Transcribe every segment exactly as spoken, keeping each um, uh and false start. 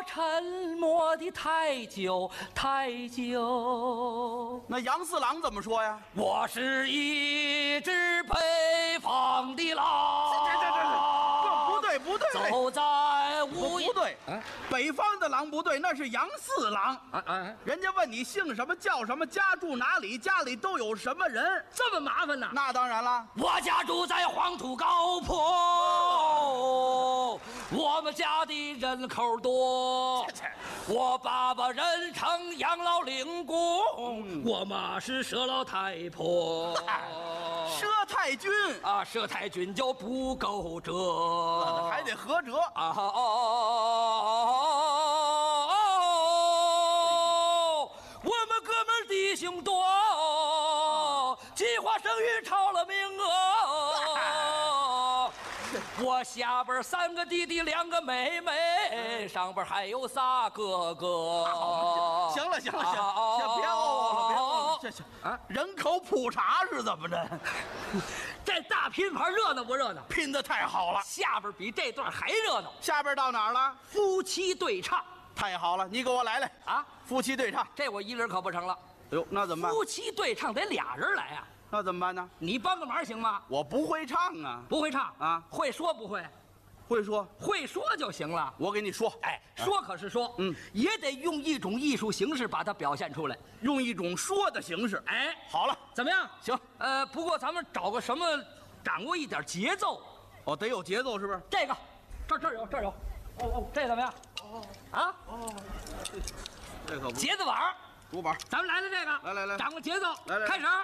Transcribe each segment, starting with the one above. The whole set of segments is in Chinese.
我沉默的太久太久。 那杨四郎怎么说呀？ 我是一只北方的狼。 这这这这不对不对， 走在无不对， 啊北方的狼不对，那是杨四郎。 啊啊！ 人家问你姓什么叫什么，家住哪里，家里都有什么人？ 这么麻烦呢？ 那当然了， 我家住在黄土高坡，我们家的人口多。我爸爸人称养老领公，我妈是佘老太婆。 佘太君啊，佘太君就不够折， 还得合辙啊！哦，我们哥们儿弟兄多，计划生育超了名额。我下边三个弟弟两个妹妹，上边还有仨哥哥。 行了行了行了，行别哦了别哦了，这行啊，人口普查是怎么着？ 这大拼盘热闹不热闹？ 拼得太好了， 下边比这段还热闹。 下边到哪儿了？ 夫妻对唱， 太好了，你给我来来啊！ 夫妻对唱， 这我一人可不成了。 哎呦，那怎么办？ 夫妻对唱得俩人来啊！ 那怎么办呢？ 你帮个忙行吗？ 我不会唱啊， 不会唱啊？ 会说不会？ 会说， 会说就行了。 我给你说， 哎，说可是说， 嗯， 也得用一种艺术形式把它表现出来， 用一种说的形式。 哎， 好了， 怎么样？ 行， 呃，不过咱们找个什么，掌握一点节奏。 哦，得有节奏是不是？ 这个，这这儿有，这儿有。哦哦，这怎么样？哦啊哦，这可不节子板， 竹板， 咱们来了这个， 来来来， 掌握节奏， 来来， 开始。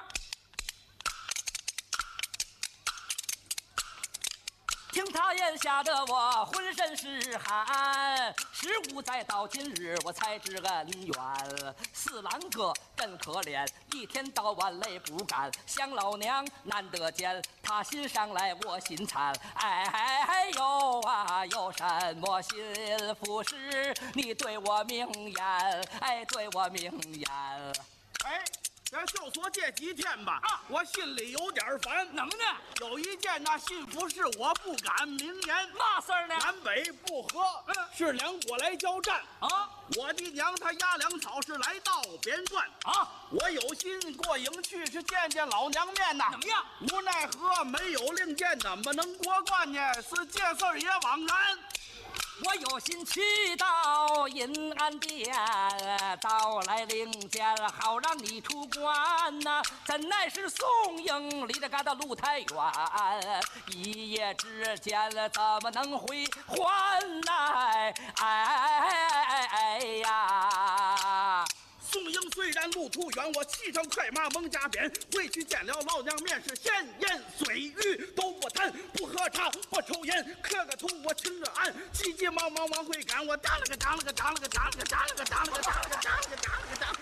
听他言吓得我浑身是汗，十五载到今日我才知恩怨。四郎哥真可怜，一天到晚泪不干，想老娘难得见，他心上来我心馋。哎呦啊，有什么心腹事你对我明言，哎对我明言。 哎，咱就说这几天吧，啊，我心里有点烦。 怎么呢？ 有一件那幸福事我不敢明言。 嘛事儿呢？ 南北不和，嗯，是两国来交战啊。 我的娘，她压粮草是来到边关啊。我有心过营去是见见老娘面呐。 怎么样？ 无奈何没有令箭，怎么能过关呢？是这事儿也枉然。 我有心去到银安殿，到来领见，好让你出关呐、啊！怎奈是宋营离这嘎达路太远，一夜之间怎么能回还来？哎哎呀！ 宋营虽然路途远，我骑上快马蒙加鞭，回去见了老娘面是闲言碎语都不谈，不喝茶不抽烟，磕个头我请个安，急急忙忙往回赶，我当了个当了个当了个当了个当了个当了个当了个当了个当了个当。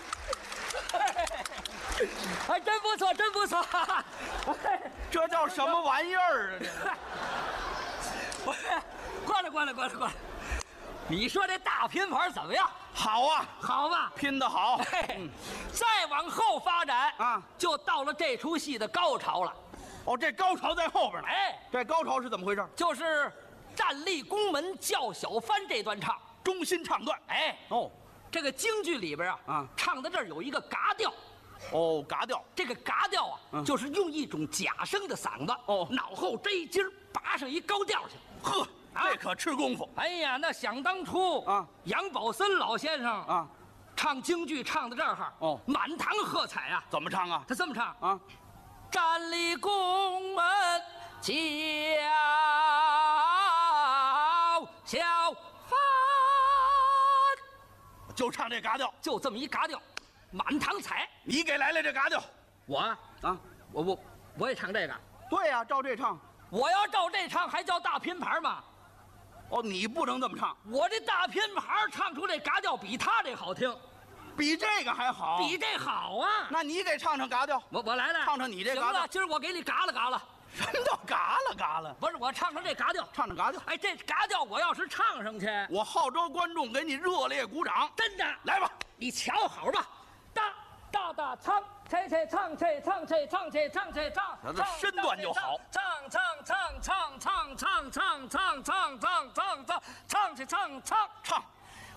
还真不错，真不错， 这叫什么玩意儿啊？ 这，过来过来过来过来，你说这大拼盘怎么样？ 好啊， 好吧， 拼得好。 嗯、再往后发展啊， 就到了这出戏的高潮了。 哦，这高潮在后边呢。 哎， 这高潮是怎么回事？ 就是站立宫门叫小番这段唱， 中心唱段。 哎， 哦， 这个京剧里边啊， 啊， 唱到这儿有一个嘎调。 哦，嘎调。 这个嘎调啊，嗯、就是用一种假声的嗓子， 哦， 脑后这一筋儿拔上一高调去。 呵。这可吃功夫！ 哎呀，那想当初啊， 杨宝森老先生啊， 唱京剧唱到这儿哦， 满堂喝彩啊！ 怎么唱啊？ 他这么唱啊： 站立宫门叫小番， 就唱这嘎调， 就这么一嘎调，满堂彩。 你给来了这嘎调， 我啊，我我我也唱这个。 对呀、啊，照这唱。 我要照这唱，还叫大拼盘吗？ 哦，你不能这么唱。 我这大拼盘唱出这嘎调比他这好听， 比这个还好， 比这好啊！ 那你给唱唱嘎调， 我我来了， 唱唱你这嘎调。 行了，今儿我给你嘎了嘎了。 什么叫嘎了嘎了？ 不是我唱唱这嘎调， 唱唱嘎调。 哎，这嘎调我要是唱上去， 我号召观众给你热烈鼓掌。 真的， 来吧， 你瞧好吧，大大大唱。切切唱切唱切唱切唱切唱， 他这身段就好。 唱唱唱唱唱唱唱唱唱唱唱唱唱唱切唱唱唱，